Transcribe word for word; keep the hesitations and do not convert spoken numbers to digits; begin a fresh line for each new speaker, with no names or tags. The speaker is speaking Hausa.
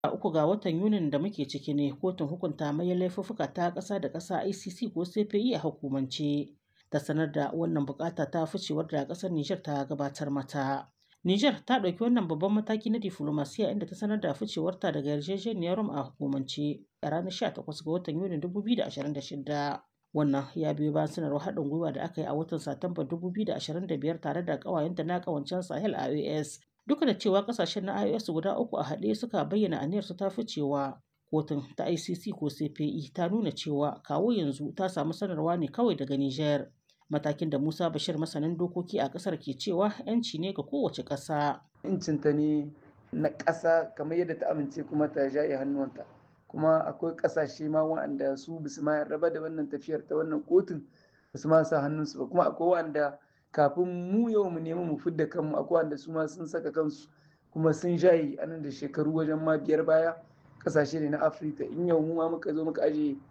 A uku ga watan Yunin da muke ciki ne kotun hukunta manyan laifuffuka ta ƙasa da ƙasa I C C ko C P I a hukumance ta sanar da wannan bukata ta ficewar da ƙasar Nijar ta gabatar mata. Nijar ta ɗauki wannan babban mataki na diflomasiya inda ta sanar da ficewarta daga yarjejeniyar Rome a hukumance a ranar sha takwas ga watan Yunin dubu biyu da ashirin da shida. Wannan ya biyo bayan sanarwar haɗin gwiwa da aka yi a watan Satumba dubu biyu da ashirin da biyar tare da ƙawayenta na ƙawancen Sahel I O S. Duk da cewa ƙasashen na I O S guda uku a haɗe suka bayyana aniyarsu ta ficewa, kotun ta I C C ko C P I ta nuna cewa kawo yanzu ta samu sanarwa ne kawai daga Nijar. Matakin da Musa Bashir masanin dokoki a ƙasar ke cewa 'yanci ne ga kowace ƙasa.
Incinta ne na ƙasa kamar yadda ta amince kuma ta jaye hannuwanta. Kuma akwai ƙasashe ma waɗanda su basu ma yarda da wannan tafiyar ta wannan kotun basu ma sa hannunsu ba, kuma akwai waɗanda kafin mu yau mu nemi mu fidda kanmu akwai waɗanda su ma sun saka kansu kuma sun jaye a nan da shekaru wajen ma biyar baya. Ƙasashe ne na Afirka, in yau mu ma muka zo muka aje